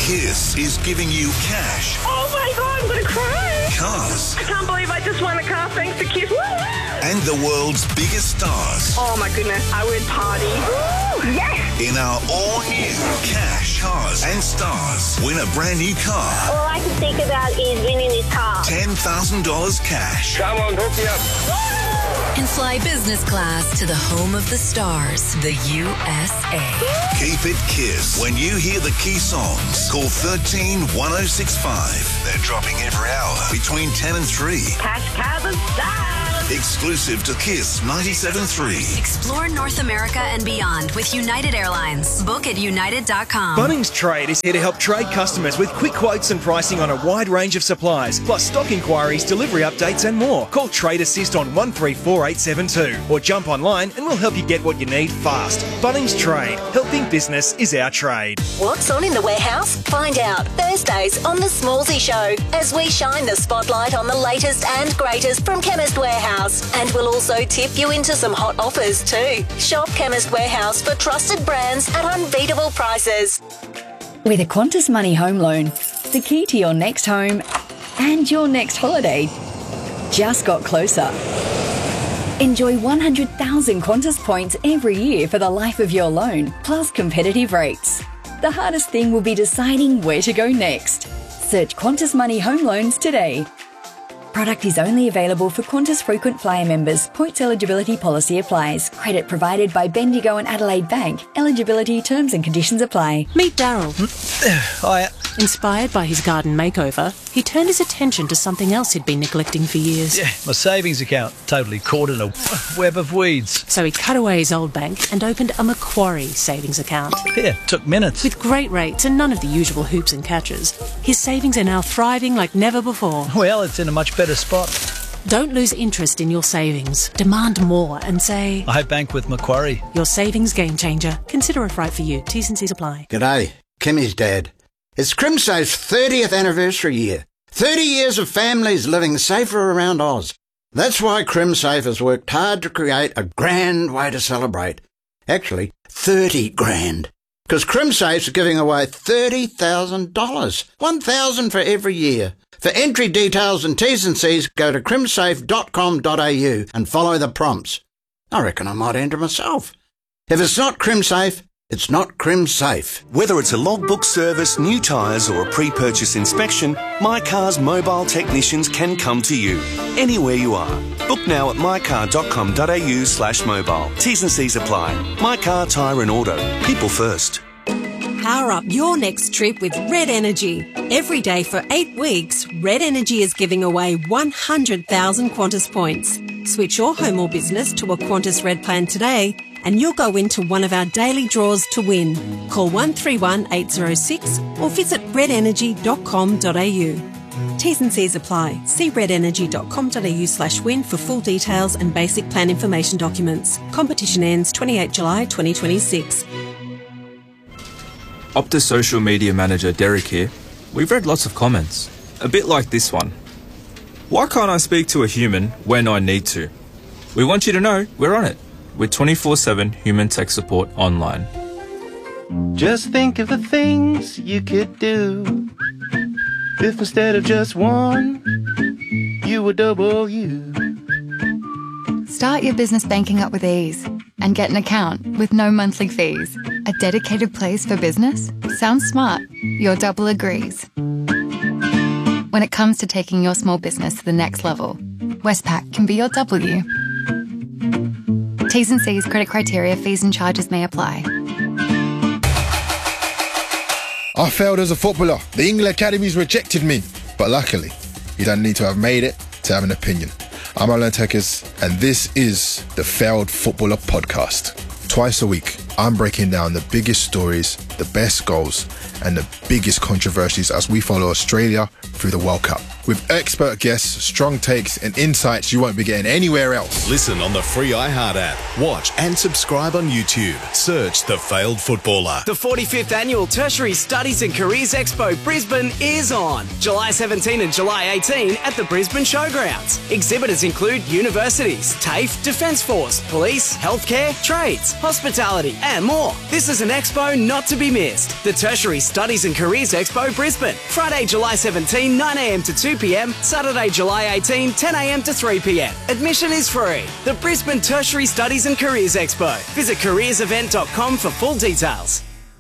Kiss is giving you cash, Oh my God, I'm going to cry. cars, I can't believe I just won a car thanks to Kiss. Woo! and the world's biggest stars Oh my goodness, I would party. Woo! Yes! in our all-new Cash, Cars and Stars. Win a brand new car, All I can think about is winning this car. $10,000 cash. Come on, hook me up. And fly business class to the home of the stars, the USA. Keep it Kiss. When you hear the key songs, call 13 1065. They're dropping every hour between 10 and 3. Cash, cars and stars. Exclusive to Kiss 97.3. Explore North America and beyond with United Airlines. Book at united.com. Bunnings Trade is here to help trade customers with quick quotes and pricing on a wide range of supplies, plus stock inquiries, delivery updates and more. Call Trade Assist on 134872 or jump online and we'll help you get what you need fast. Bunnings Trade. Helping business is our trade. What's on in the warehouse? Find out Thursdays on The Smallsy Show as we shine the spotlight on the latest and greatest from Chemist Warehouse. And we'll also tip you into some hot offers too. Shop Chemist Warehouse for trusted brands at unbeatable prices. With a Qantas Money Home Loan, the key to your next home and your next holiday just got closer. Enjoy 100,000 Qantas points every year for the life of your loan, plus competitive rates. The hardest thing will be deciding where to go next. Search Qantas Money Home Loans today. Product is only available for Qantas Frequent Flyer members. Points eligibility policy applies. Credit provided by Bendigo and Adelaide Bank. Eligibility terms and conditions apply. Meet Daryl. Hiya. Inspired by his garden makeover, he turned his attention to something else he'd been neglecting for years. Yeah, my savings account, totally caught in a web of weeds. So he cut away his old bank and opened a Macquarie savings account. Yeah, took minutes. With great rates and none of the usual hoops and catches, his savings are now thriving like never before. Well, it's in a much better spot. Don't lose interest in your savings. Demand more and say, I bank with Macquarie. Your savings game changer. Consider if right for you. T's and C's apply. G'day, Kimmy's dad. It's CrimSafe's 30th anniversary year. 30 years of families living safer around Oz. That's why CrimSafe has worked hard to create a grand way to celebrate. Actually, 30 grand. Because CrimSafe's giving away $30,000. $1,000 for every year. For entry details and T's and C's, go to crimsafe.com.au and follow the prompts. I reckon I might enter myself. If it's not CrimSafe, it's not CrimSafe. Whether it's a logbook service, new tyres or a pre-purchase inspection, My Car's mobile technicians can come to you, anywhere you are. Book now at mycar.com.au/mobile. T's and C's apply. My Car, Tyre and Auto. People first. Power up your next trip with Red Energy. Every day for 8 weeks, Red Energy is giving away 100,000 Qantas points. Switch your home or business to a Qantas Red plan today and you'll go into one of our daily draws to win. Call 131 806 or visit redenergy.com.au. T's and C's apply. See redenergy.com.au/win for full details and basic plan information documents. Competition ends 28 July 2026. Optus social media manager Derek here. We've read lots of comments, a bit like this one. Why can't I speak to a human when I need to? We want you to know we're on it with 24/7 human tech support online. Just think of the things you could do if instead of just one, you were double you. Start your business banking up with ease and get an account with no monthly fees. A dedicated place for business? Sounds smart. Your double agrees. When it comes to taking your small business to the next level, Westpac can be your W. T's and C's, credit criteria, fees and charges may apply. I failed as a footballer. The England Academies rejected me. But luckily, you don't need to have made it to have an opinion. I'm Alan Tekers, and this is the Failed Footballer Podcast. Twice a week, I'm breaking down the biggest stories, the best goals, and the biggest controversies as we follow Australia through the World Cup. With expert guests, strong takes, and insights you won't be getting anywhere else. Listen on the free iHeart app. Watch and subscribe on YouTube. Search The Failed Footballer. The 45th Annual Tertiary Studies and Careers Expo Brisbane is on July 17 and July 18 at the Brisbane Showgrounds. Exhibitors include universities, TAFE, Defence Force, police, healthcare, trades, hospitality, and more. This is an expo not to be be missed. The Tertiary Studies and Careers Expo Brisbane. Friday, July 17, 9am to 2pm. Saturday, July 18, 10am to 3pm. Admission is free. The Brisbane Tertiary Studies and Careers Expo. Visit careersevent.com for full details.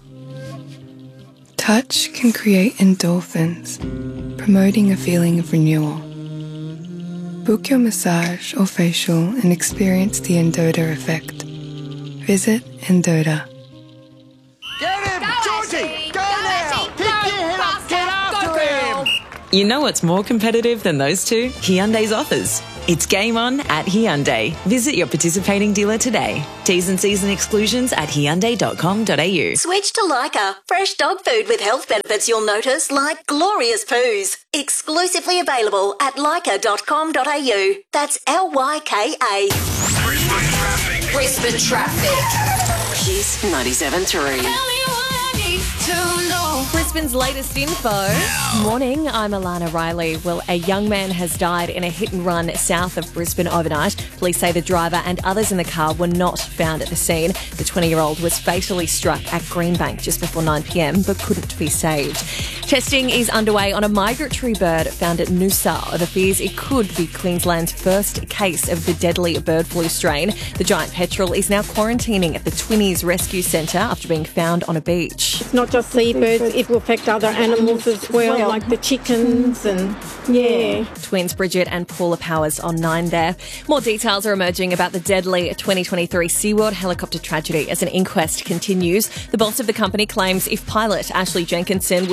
Touch can create endorphins, promoting a feeling of renewal. Book your massage or facial and experience the Endota effect. Visit Endota. Get him! Georgie! Go now! Pick your head up! Get after him! You know what's more competitive than those two? Hyundai's offers. It's game on at Hyundai. Visit your participating dealer today. T's and C's and exclusions at Hyundai.com.au. Switch to Lyca. Fresh dog food with health benefits you'll notice, like glorious poos. Exclusively available at Lyca.com.au. That's Lyka. Brisbane traffic. Kiss 97.3. Brisbane's latest info. Morning, I'm Alana Riley. Well, a young man has died in a hit and run south of Brisbane overnight. Police say the driver and others in the car were not found at the scene. The 20-year-old was fatally struck at Greenbank just before 9pm but couldn't be saved. Testing is underway on a migratory bird found at Noosa. The fears it could be Queensland's first case of the deadly bird flu strain. The giant petrel is now quarantining at the Twinnies Rescue Centre after being found on a beach. It's not just seabirds, it will affect other animals as well, like the chickens and, Twins Bridget and Paula Powers on 9 there. More details are emerging about the deadly 2023 SeaWorld helicopter tragedy as an inquest continues. The boss of the company claims pilot Ashley Jenkinson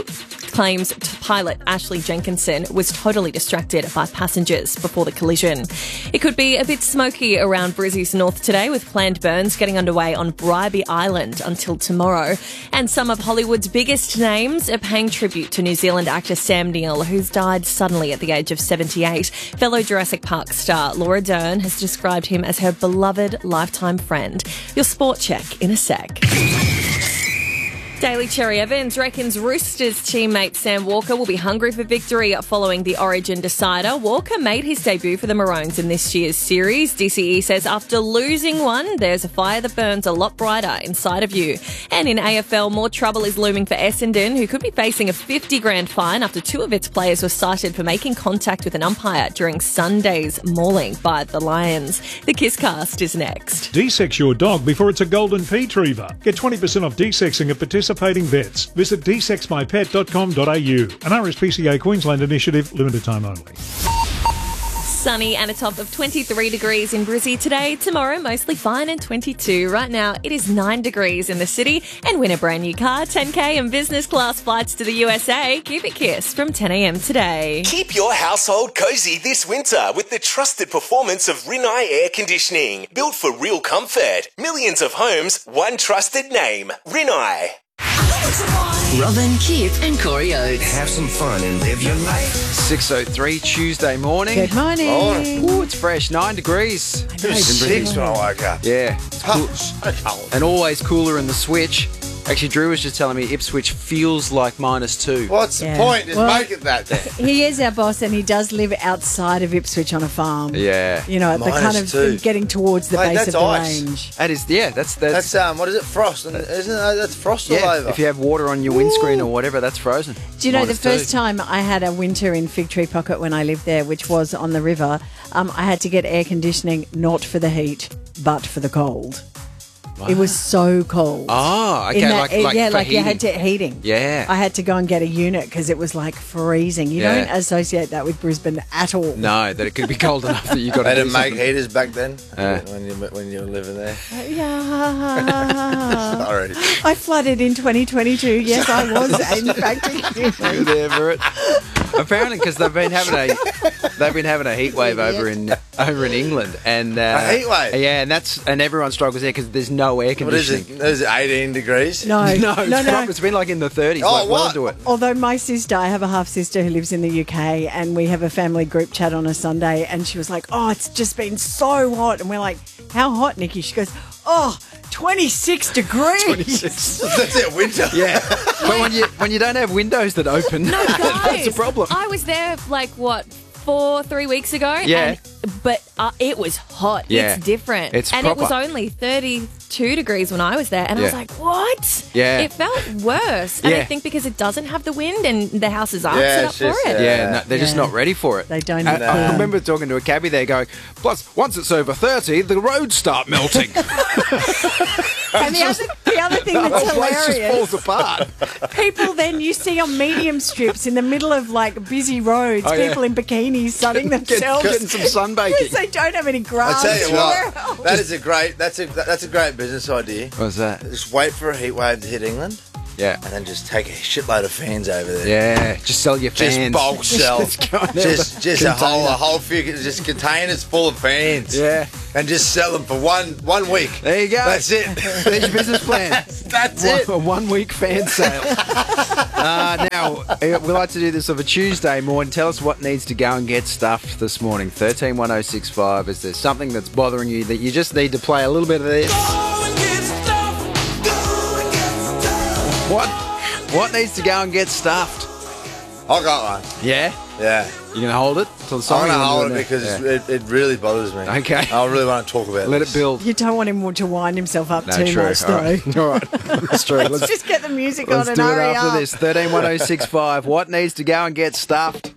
was totally distracted by passengers before the collision. It could be a bit smoky around Brizzy's north today, with planned burns getting underway on Bribie Island until tomorrow. And some of Hollywood's biggest names are paying tribute to New Zealand actor Sam Neill, who's died suddenly at the age of 78. Fellow Jurassic Park star Laura Dern has described him as her beloved lifetime friend. Your sport check in a sec. Daily Cherry Evans reckons Roosters teammate Sam Walker will be hungry for victory following the Origin decider. Walker made his debut for the Maroons in this year's series. DCE says after losing one, there's a fire that burns a lot brighter inside of you. And in AFL, more trouble is looming for Essendon, who could be facing a $50,000 fine after two of its players were cited for making contact with an umpire during Sunday's mauling by the Lions. The Kisscast is next. De-sex your dog before it's a golden retriever. Get 20% off de-sexing at participating vets. Visit desexmypet.com.au. An RSPCA Queensland initiative, limited time only. Sunny and a top of 23 degrees in Brizzy today. Tomorrow, mostly fine and 22. Right now, it is 9 degrees in the city. And win a brand new car, 10K and business class flights to the USA. Keep it Kiss from 10 a.m. today. Keep your household cozy this winter with the trusted performance of Rinnai Air Conditioning. Built for real comfort. Millions of homes, one trusted name. Rinnai. Robin, Kip and Corey Oates. Have some fun and live your life. 6:03 Tuesday morning. Good morning. Ooh, it's fresh, 9 degrees. It was 6 when I woke up. Yeah. It's cool. And always cooler in the switch. Actually, Drew was just telling me Ipswich feels like -2. What's the point? Just make it that then. He is our boss and he does live outside of Ipswich on a farm. Yeah. You know, at the kind of getting towards the base of the ice. range. That is, yeah, that's what is it? Frost. Isn't it? That's frost all over. If you have water on your windscreen or whatever, that's frozen. Do you know, the first time I had a winter in Fig Tree Pocket when I lived there, which was on the river, I had to get air conditioning not for the heat, but for the cold. Wow. It was so cold. Oh, okay. Like heating. you had to heating. Yeah. I had to go and get a unit because it was like freezing. You don't associate that with Brisbane at all. No, that it could be cold enough that you got to. They didn't make heaters back then when you were living there. Sorry. I flooded in 2022. Yes, I was. In fact, you were there for it. Apparently, because they've been having a heat wave over in England, and a heat wave. Yeah, and everyone struggles there because there's no air conditioning. What is it? Is it 18 degrees? No. It's been like in the 30s. Oh, well into it. Although my sister, I have a half sister who lives in the UK, and we have a family group chat on a Sunday, and she was like, "Oh, it's just been so hot," and we're like, "How hot, Nikki?" She goes, "Oh, 26 degrees." 26. That's it, winter. Yeah. But when you don't have windows that open, no, guys, that's a problem. I was there 3 weeks ago. Yeah. And but it was hot. Yeah. It's different. It's and it was proper. only 32 degrees when I was there. And I was Yeah. like, what? Yeah. It felt worse. And I Yeah. think because it doesn't have the wind and the houses aren't Yeah, set it's up just, for it. Yeah, no, they're just not ready for it. They don't. I remember talking to a cabbie there going, plus, once it's over 30, the roads start melting. And the other thing the that's whole place just hilarious, falls apart. people then you see on medium strips in the middle of like busy roads, Oh, yeah. people in bikinis sunning themselves. Getting some sunbaking. Because they don't have any grass. I tell you anywhere what, else. that is a great. That's a great business idea. What's that? Just wait for a heat wave to hit England. Yeah. And then just take a shitload of fans over there. Yeah, just sell your fans. Just bulk sell. Just go in there with just a a container. whole few just containers full of fans. Yeah. And just sell them for one week. There you go. That's it. There's your business plan. That's it. A 1 week fan sale. Now, we like to do this of a Tuesday morning. Tell us what needs to go and get stuffed this morning. 131065. Is there something that's bothering you that you just need to play a little bit of this? What needs to go and get stuffed? I got one. Yeah? Yeah. You going to hold it till the song? I'm going to or hold it no? because Yeah. it really bothers me. Okay. I really want to talk about Let this. it build. You don't want him to wind himself up No, too true. much, All though. right. All right. That's true. Let's just get the music on Let's and do it hurry after up. this. 131065. What needs to go and get stuffed?